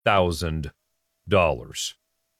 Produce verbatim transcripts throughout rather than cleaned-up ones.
thousand dollars.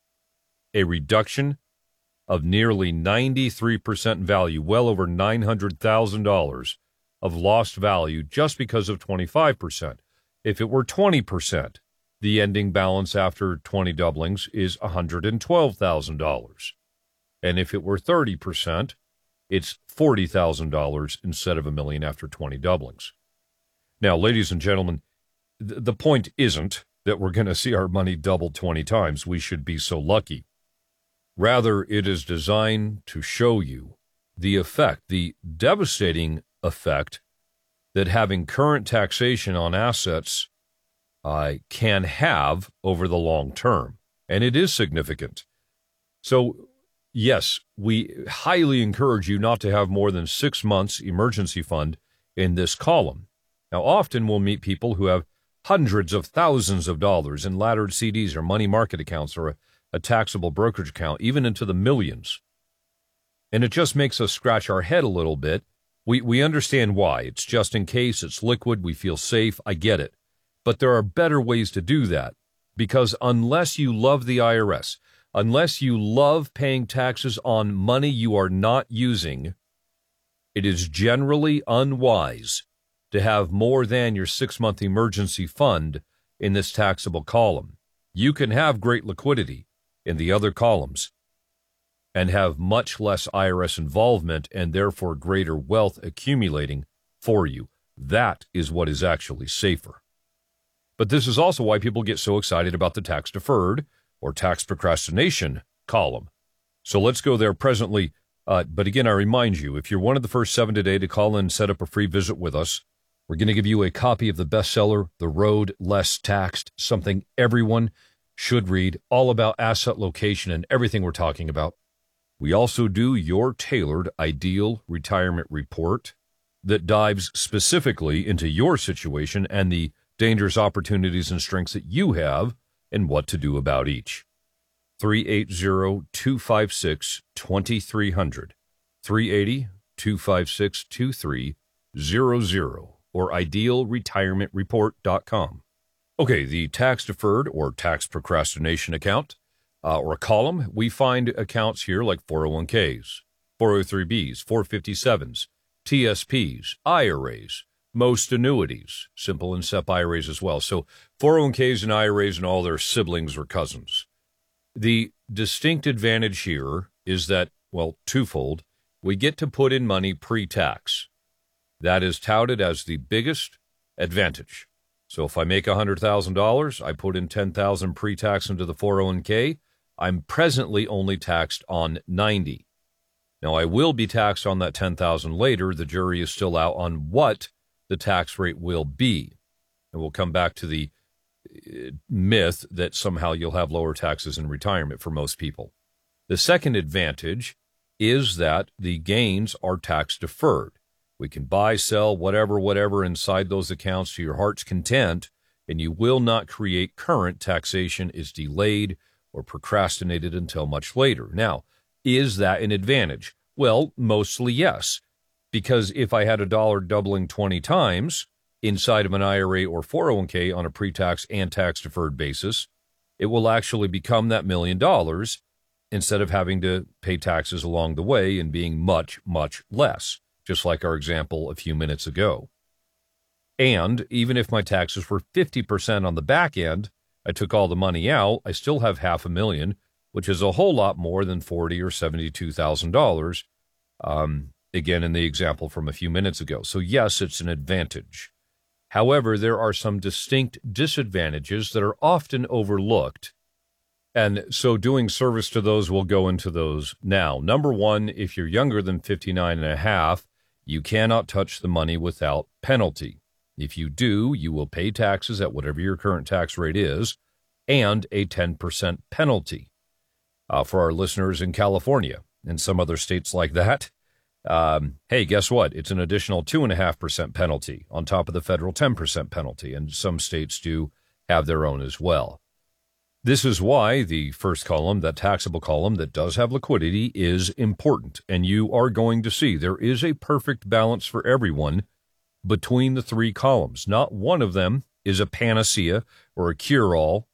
A reduction of nearly ninety-three percent value, well over nine hundred thousand dollars of lost value just because of twenty-five percent. If it were twenty percent, the ending balance after twenty doublings is one hundred twelve thousand dollars. And if it were thirty percent, it's forty thousand dollars instead of a million after twenty doublings. Now, ladies and gentlemen, th- the point isn't that we're going to see our money double twenty times. We should be so lucky. Rather, it is designed to show you the effect, the devastating effect that having current taxation on assets uh, can have over the long term. And it is significant. So, yes, we highly encourage you not to have more than six months emergency fund in this column. Now, often we'll meet people who have hundreds of thousands of dollars in laddered C Ds or money market accounts or a, a taxable brokerage account, even into the millions. And it just makes us scratch our head a little bit. We we understand why. It's just in case, it's liquid, we feel safe, I get it. But there are better ways to do that, because unless you love the I R S, unless you love paying taxes on money you are not using, it is generally unwise to have more than your six-month emergency fund in this taxable column. You can have great liquidity in the other columns and have much less I R S involvement and therefore greater wealth accumulating for you. That is what is actually safer. But this is also why people get so excited about the tax-deferred or tax procrastination column. So let's go there presently. Uh, but again, I remind you, if you're one of the first seven today to call in and set up a free visit with us, we're going to give you a copy of the bestseller, The Road Less Taxed, something everyone should read, all about asset location and everything we're talking about. We also do your tailored ideal retirement report that dives specifically into your situation and the dangers, opportunities, and strengths that you have and what to do about each. three eight zero, two five six, two three zero zero, three eight zero, two five six, two three zero zero, or ideal retirement report dot com. Okay, the tax-deferred or tax procrastination account, uh, or a column, we find accounts here like four oh one k's, four oh three b's, four fifty-sevens, T S P's, I R A's, most annuities, simple and S E P I R A's as well. So four oh one k's and I R A's and all their siblings or cousins. The distinct advantage here is that, well, twofold. We get to put in money pre-tax. That is touted as the biggest advantage. So if I make one hundred thousand dollars, I put in ten thousand dollars pre-tax into the four oh one k, I'm presently only taxed on ninety. Now, I will be taxed on that ten thousand dollars later. The jury is still out on what the tax rate will be. And we'll come back to the myth that somehow you'll have lower taxes in retirement for most people. The second advantage is that the gains are tax deferred. We can buy, sell, whatever, whatever inside those accounts to your heart's content, and you will not create current taxation is delayed or procrastinated until much later. Now, is that an advantage? Well, mostly yes, because if I had a dollar doubling twenty times inside of an I R A or four oh one k on a pre-tax and tax-deferred basis, it will actually become that million dollars instead of having to pay taxes along the way and being much, much less, just like our example a few minutes ago. And even if my taxes were fifty percent on the back end, I took all the money out, I still have half a million, which is a whole lot more than forty thousand dollars or seventy-two thousand dollars, um, again, in the example from a few minutes ago. So yes, it's an advantage. However, there are some distinct disadvantages that are often overlooked. And so doing service to those, we'll go into those now. Number one, if you're younger than fifty-nine and a half, you cannot touch the money without penalty. If you do, you will pay taxes at whatever your current tax rate is and a ten percent penalty. Uh, for our listeners in California and some other states like that, um, hey, guess what? It's an additional two point five percent penalty on top of the federal ten percent penalty, and some states do have their own as well. This is why the first column, that taxable column that does have liquidity, is important, and you are going to see there is a perfect balance for everyone between the three columns. Not one of them is a panacea or a cure-all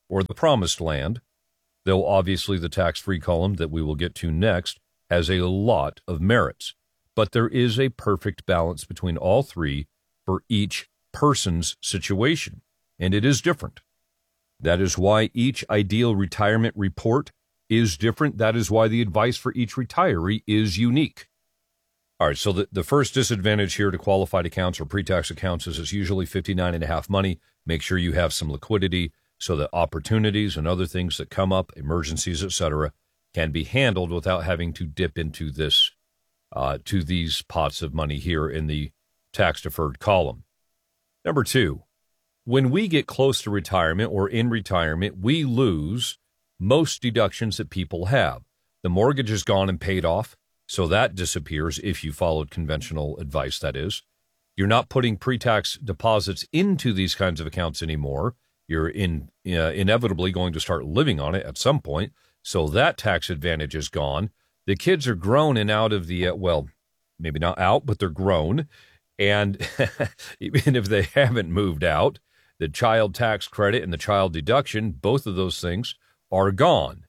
or the promised land, though obviously the tax-free column that we will get to next has a lot of merits. But there is a perfect balance between all three for each person's situation, and it is different. That is why each ideal retirement report is different. That is why the advice for each retiree is unique. All right, so the, the first disadvantage here to qualified accounts or pre-tax accounts is it's usually fifty-nine and a half money. Make sure you have some liquidity so that opportunities and other things that come up, emergencies, et cetera, can be handled without having to dip into this, uh, to these pots of money here in the tax-deferred column. Number two, when we get close to retirement or in retirement, we lose most deductions that people have. The mortgage is gone and paid off, so that disappears if you followed conventional advice, that is. You're not putting pre-tax deposits into these kinds of accounts anymore. You're in, uh, inevitably going to start living on it at some point, so that tax advantage is gone. The kids are grown and out of the, uh, well, maybe not out, but they're grown. And even if they haven't moved out, the child tax credit and the child deduction, both of those things are gone.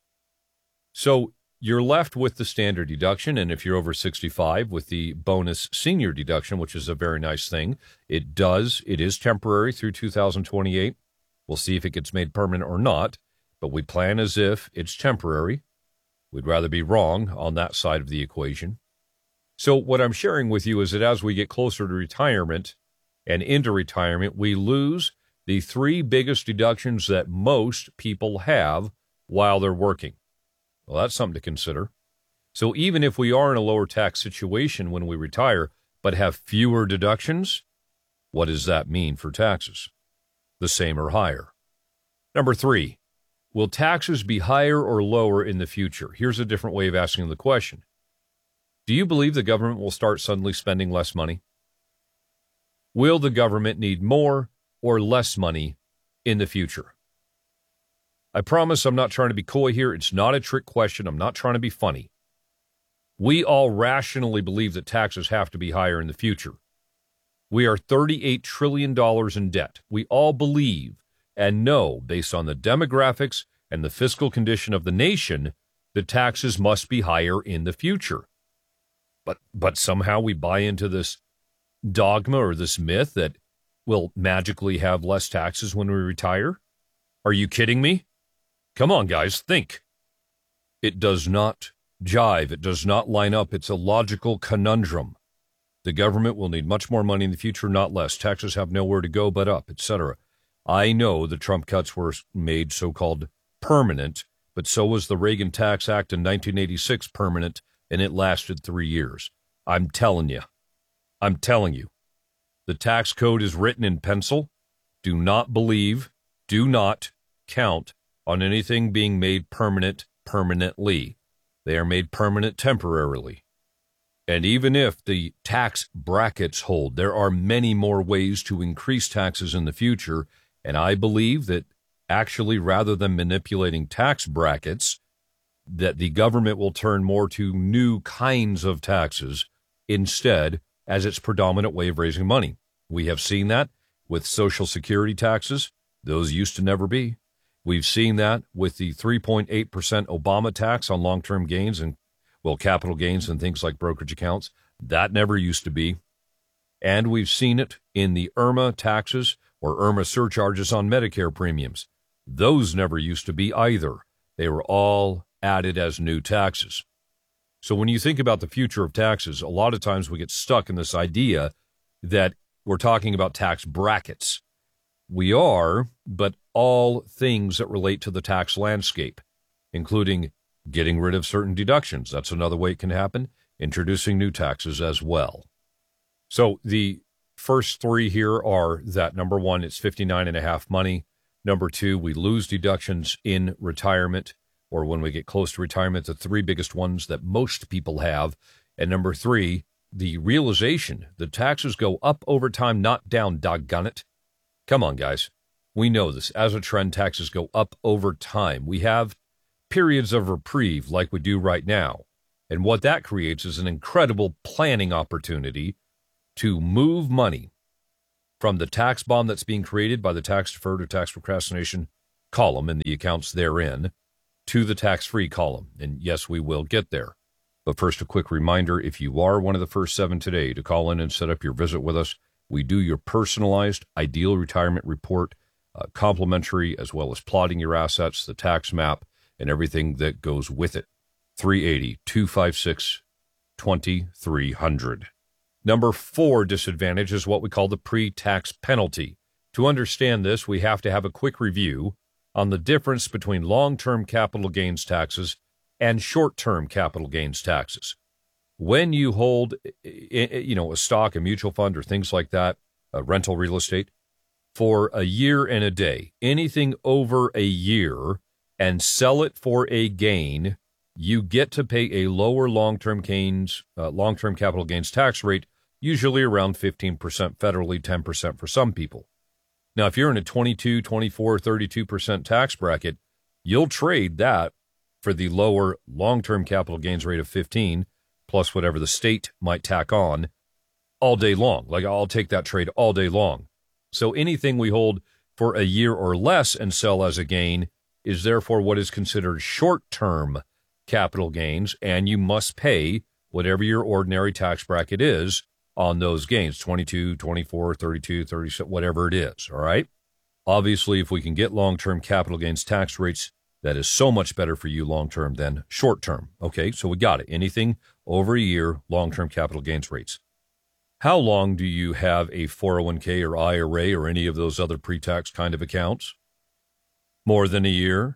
So you're left with the standard deduction, and if you're over sixty-five, with the bonus senior deduction, which is a very nice thing. It does, it is temporary through two thousand twenty-eight. We'll see if it gets made permanent or not, but we plan as if it's temporary. We'd rather be wrong on that side of the equation. So what I'm sharing with you is that as we get closer to retirement and into retirement, we lose the three biggest deductions that most people have while they're working. Well, that's something to consider. So even if we are in a lower tax situation when we retire, but have fewer deductions, what does that mean for taxes? The same or higher. Number three, will taxes be higher or lower in the future? Here's a different way of asking the question. Do you believe the government will start suddenly spending less money? Will the government need more or less money in the future? I promise I'm not trying to be coy here. It's not a trick question. I'm not trying to be funny. We all rationally believe that taxes have to be higher in the future. We are thirty-eight trillion dollars in debt. We all believe and know, based on the demographics and the fiscal condition of the nation, that taxes must be higher in the future. But but somehow we buy into this dogma or this myth that we'll magically have less taxes when we retire. Are you kidding me? Come on, guys, think. It does not jive. It does not line up. It's a logical conundrum. The government will need much more money in the future, not less. Taxes have nowhere to go but up, et cetera. I know the Trump cuts were made so-called permanent, but so was the Reagan Tax Act in nineteen eighty-six permanent, and it lasted three years. I'm telling you. I'm telling you. The tax code is written in pencil. Do not believe, do not count on anything being made permanent permanently. They are made permanent temporarily. And even if the tax brackets hold, there are many more ways to increase taxes in the future, and I believe that actually, rather than manipulating tax brackets, that the government will turn more to new kinds of taxes instead as its predominant way of raising money. We have seen that with Social Security taxes. Those used to never be. We've seen that with the three point eight percent Obama tax on long-term gains and, well, capital gains and things like brokerage accounts. That never used to be. And we've seen it in the IRMA taxes or IRMA surcharges on Medicare premiums. Those never used to be either. They were all added as new taxes. So when you think about the future of taxes, a lot of times we get stuck in this idea that we're talking about tax brackets. We are, but all things that relate to the tax landscape, including getting rid of certain deductions. That's another way it can happen. Introducing new taxes as well. So the first three here are that, number one, it's fifty-nine and a half money. Number two, we lose deductions in retirement or when we get close to retirement, the three biggest ones that most people have. And number three, the realization that taxes go up over time, not down, doggone it. Come on, guys. We know this. As a trend, taxes go up over time. We have periods of reprieve like we do right now. And what that creates is an incredible planning opportunity to move money from the tax bomb that's being created by the tax deferred or tax procrastination column and the accounts therein to the tax-free column. And yes, we will get there. But first, a quick reminder, if you are one of the first seven today to call in and set up your visit with us, we do your personalized ideal retirement report, uh, complimentary, as well as plotting your assets, the tax map, and everything that goes with it. three eight zero, two five six, two three zero zero. Number four disadvantage is what we call the pre-tax penalty. To understand this, we have to have a quick review on the difference between long-term capital gains taxes and short-term capital gains taxes. When you hold, you know, a stock, a mutual fund, or things like that, a rental real estate, for a year and a day, anything over a year, and sell it for a gain, you get to pay a lower long-term gains, uh, long-term capital gains tax rate, usually around fifteen percent federally, ten percent for some people. Now, if you're in a twenty-two, twenty-four, thirty-two percent tax bracket, you'll trade that for the lower long-term capital gains rate of fifteen, plus whatever the state might tack on, all day long. Like, I'll take that trade all day long. So anything we hold for a year or less and sell as a gain is therefore what is considered short-term capital gains, and you must pay whatever your ordinary tax bracket is on those gains, twenty-two, twenty-four, thirty-two, thirty, whatever it is, all right? Obviously, if we can get long-term capital gains tax rates, that is so much better for you long-term than short-term. Okay, so we got it. Anything over a year, long-term capital gains rates. How long do you have a four oh one k or I R A or any of those other pre-tax kind of accounts? More than a year?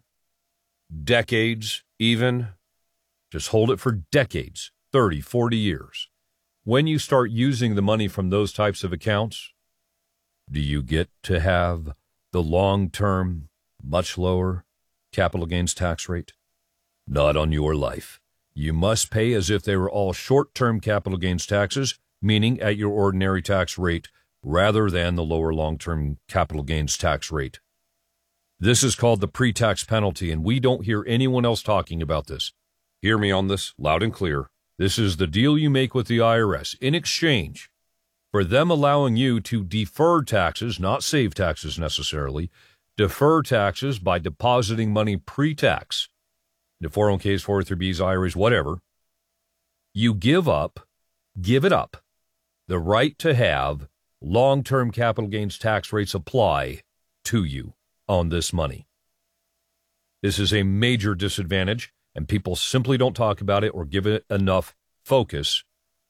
Decades, even? Just hold it for decades, thirty, forty years. When you start using the money from those types of accounts, do you get to have the long-term, much lower capital gains tax rate? Not on your life. You must pay as if they were all short-term capital gains taxes, meaning at your ordinary tax rate, rather than the lower long-term capital gains tax rate. This is called the pre-tax penalty, and we don't hear anyone else talking about this. Hear me on this loud and clear. This is the deal you make with the I R S in exchange for them allowing you to defer taxes, not save taxes necessarily, defer taxes by depositing money pre-tax, the four oh one k's, four oh three b's, I R As, whatever. You give up, give it up, the right to have long-term capital gains tax rates apply to you on this money. This is a major disadvantage, and people simply don't talk about it or give it enough focus,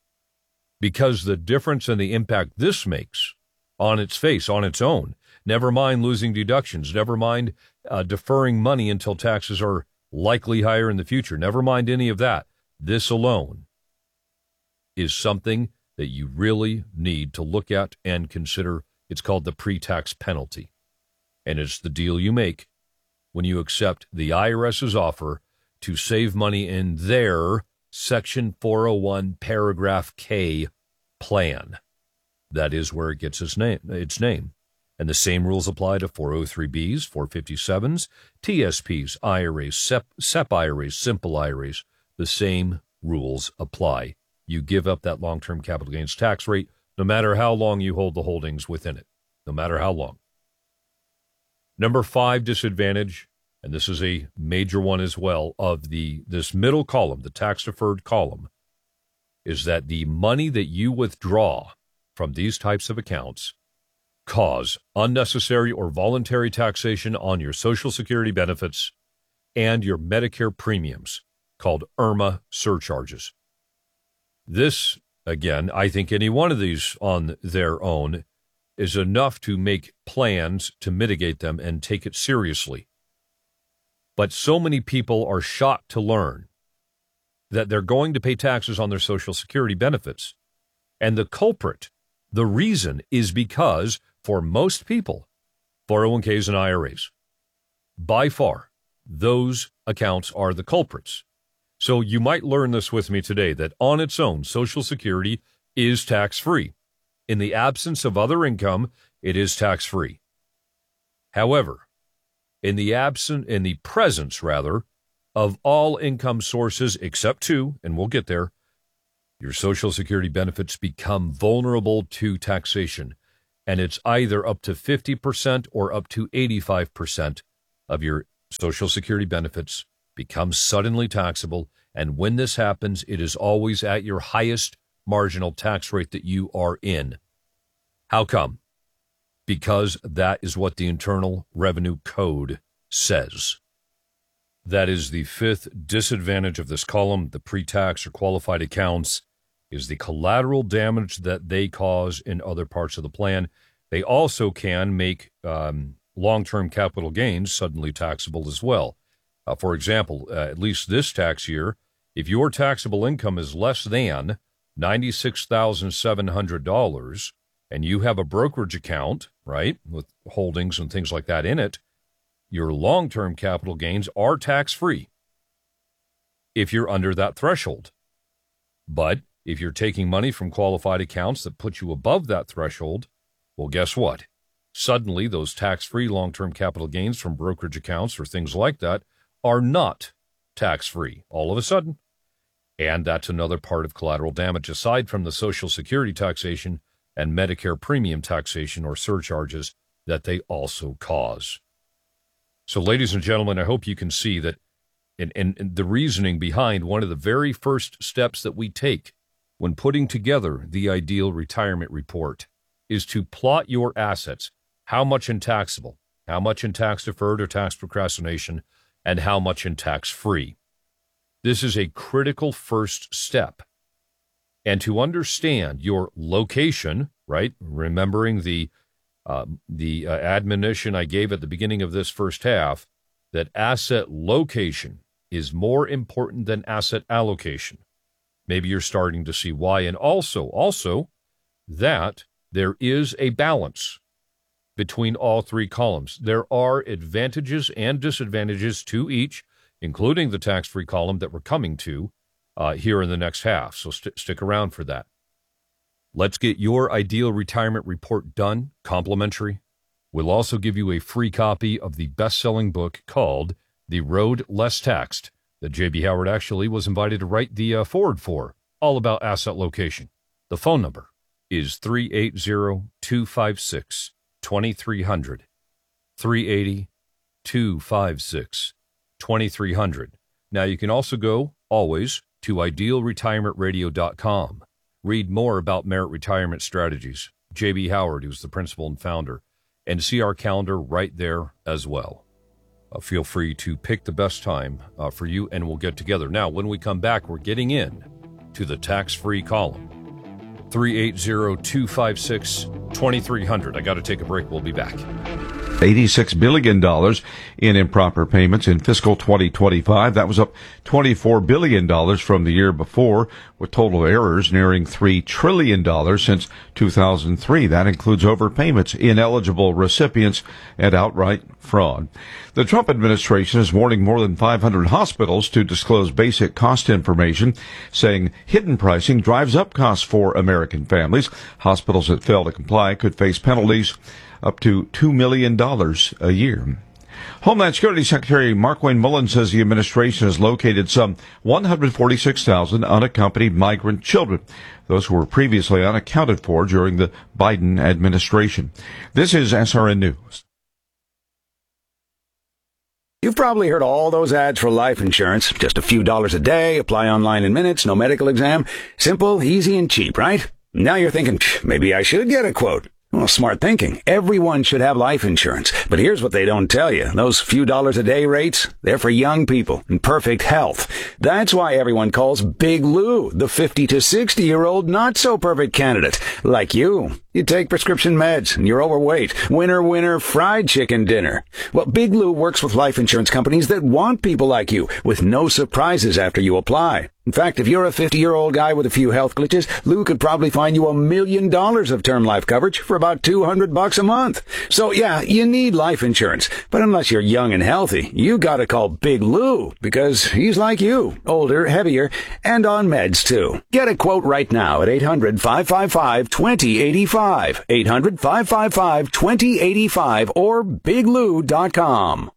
because the difference and the impact this makes on its face, on its own, never mind losing deductions, never mind uh, deferring money until taxes are likely higher in the future, never mind any of that. This alone is something that you really need to look at and consider. It's called the pre-tax penalty, and it's the deal you make when you accept the IRS's offer to save money in their Section four oh one, Paragraph K plan. That is where it gets its name. Its name. And the same rules apply to four oh three b's, four fifty-sevens, T S P's, I R As, SEP, SEP I R As, simple I R As. The same rules apply. You give up that long-term capital gains tax rate no matter how long you hold the holdings within it, no matter how long. Number five disadvantage, and this is a major one as well, of the this middle column, the tax-deferred column, is that the money that you withdraw from these types of accounts cause unnecessary or voluntary taxation on your Social Security benefits and your Medicare premiums, called IRMAA surcharges. This, again, I think any one of these on their own is enough to make plans to mitigate them and take it seriously. But so many people are shocked to learn that they're going to pay taxes on their Social Security benefits. And the culprit, the reason, is because for most people, four oh one k's and I R As, by far, those accounts are the culprits. So you might learn this with me today, that on its own, Social Security is tax-free. In the absence of other income, it is tax-free. However, in the absence, in the presence, rather, of all income sources except two, and we'll get there, your Social Security benefits become vulnerable to taxation, and it's either up to fifty percent or up to eighty-five percent of your Social Security benefits becomes suddenly taxable. And when this happens, it is always at your highest marginal tax rate that you are in. How come? Because that is what the Internal Revenue Code says. That is the fifth disadvantage of this column. The pre-tax or qualified accounts is the collateral damage that they cause in other parts of the plan. They also can make um, long-term capital gains suddenly taxable as well. Uh, for example, uh, at least this tax year, if your taxable income is less than ninety-six thousand seven hundred dollars and you have a brokerage account, right, with holdings and things like that in it, your long-term capital gains are tax-free if you're under that threshold. But if you're taking money from qualified accounts that put you above that threshold, well, guess what? Suddenly, those tax-free long-term capital gains from brokerage accounts or things like that are not tax-free all of a sudden. And that's another part of collateral damage, aside from the Social Security taxation and Medicare premium taxation or surcharges that they also cause. So, ladies and gentlemen, I hope you can see that and, and, and the reasoning behind one of the very first steps that we take when putting together the ideal retirement report is to plot your assets, how much in taxable, how much in tax deferred or tax procrastination, and how much in tax free. This is a critical first step. And to understand your location, right, remembering the Uh, the uh, admonition I gave at the beginning of this first half, that asset location is more important than asset allocation. Maybe you're starting to see why. And also, also that there is a balance between all three columns. There are advantages and disadvantages to each, including the tax-free column that we're coming to uh, here in the next half. So st- stick around for that. Let's get your ideal retirement report done, complimentary. We'll also give you a free copy of the best-selling book called The Road Less Taxed that J B. Howard actually was invited to write the uh, forward for, all about asset location. The phone number is three eight zero, two five six, two three zero zero, three eight zero, two five six, two three zero zero. Now, you can also go, always, to ideal retirement radio dot com. Read more about Merit Retirement Strategies. J B. Howard, who's the principal and founder, and see our calendar right there as well. Uh, feel free to pick the best time uh, for you, and we'll get together. Now, when we come back, we're getting in to the tax-free column. three eight zero, two five six, two three zero zero. I got to take a break. We'll be back. eighty-six billion dollars in improper payments in fiscal twenty twenty-five. That was up twenty-four billion dollars from the year before, with total errors nearing three trillion dollars since two thousand three. That includes overpayments, ineligible recipients, and outright fraud. The Trump administration is warning more than five hundred hospitals to disclose basic cost information, saying hidden pricing drives up costs for American families. Hospitals that fail to comply could face penalties up to two million dollars a year. Homeland Security Secretary Markwayne Mullin says the administration has located some one hundred forty-six thousand unaccompanied migrant children, those who were previously unaccounted for during the Biden administration. This is S R N News. You've probably heard all those ads for life insurance. Just a few dollars a day, apply online in minutes, no medical exam. Simple, easy, and cheap, right? Now you're thinking, maybe I should get a quote. Well, smart thinking. Everyone should have life insurance. But here's what they don't tell you. Those few dollars a day rates, they're for young people in perfect health. That's why everyone calls Big Lou the fifty to sixty year old not so perfect candidate. Like you. You take prescription meds and you're overweight. Winner, winner, fried chicken dinner. Well, Big Lou works with life insurance companies that want people like you with no surprises after you apply. In fact, if you're a fifty-year-old guy with a few health glitches, Lou could probably find you a million dollars of term life coverage for about two hundred bucks a month. So yeah, you need life insurance. But unless you're young and healthy, you gotta call Big Lou because he's like you, older, heavier, and on meds too. Get a quote right now at eight hundred, five five five, two zero eight five. eight hundred, five five five, two zero eight five or big lou dot com.